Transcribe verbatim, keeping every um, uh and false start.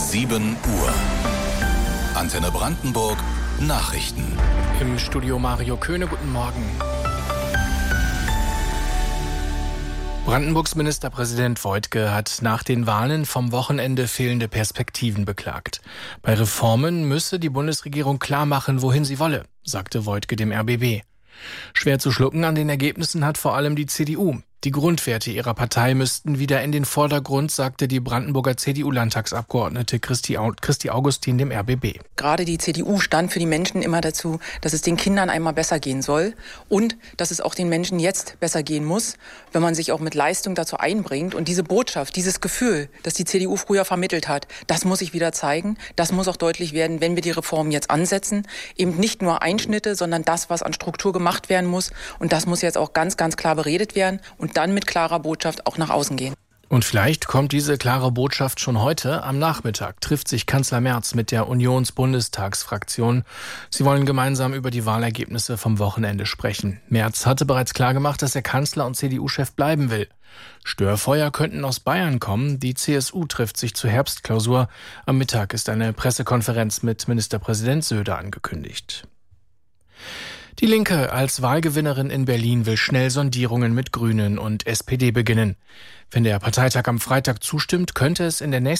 sieben Uhr. Antenne Brandenburg Nachrichten. Im Studio Mario Köhne, guten Morgen. Brandenburgs Ministerpräsident Woidke hat nach den Wahlen vom Wochenende fehlende Perspektiven beklagt. Bei Reformen müsse die Bundesregierung klarmachen, wohin sie wolle, sagte Woidke dem R B B. Schwer zu schlucken an den Ergebnissen hat vor allem die C D U. Die Grundwerte ihrer Partei müssten wieder in den Vordergrund, sagte die Brandenburger C D U-Landtagsabgeordnete Christi Augustin dem R B B. Gerade die C D U stand für die Menschen immer dazu, dass es den Kindern einmal besser gehen soll und dass es auch den Menschen jetzt besser gehen muss, wenn man sich auch mit Leistung dazu einbringt. Und diese Botschaft, dieses Gefühl, das die C D U früher vermittelt hat, das muss sich wieder zeigen. Das muss auch deutlich werden, wenn wir die Reformen jetzt ansetzen. Eben nicht nur Einschnitte, sondern das, was an Struktur gemacht werden muss. Und das muss jetzt auch ganz, ganz klar beredet werden und dann mit klarer Botschaft auch nach außen gehen. Und vielleicht kommt diese klare Botschaft schon heute. Am Nachmittag trifft sich Kanzler Merz mit der Unions-Bundestagsfraktion. Sie wollen gemeinsam über die Wahlergebnisse vom Wochenende sprechen. Merz hatte bereits klargemacht, dass er Kanzler und C D U-Chef bleiben will. Störfeuer könnten aus Bayern kommen. Die C S U trifft sich zur Herbstklausur. Am Mittag ist eine Pressekonferenz mit Ministerpräsident Söder angekündigt. Die Linke als Wahlgewinnerin in Berlin will schnell Sondierungen mit Grünen und S P D beginnen. Wenn der Parteitag am Freitag zustimmt, könnte es in der nächsten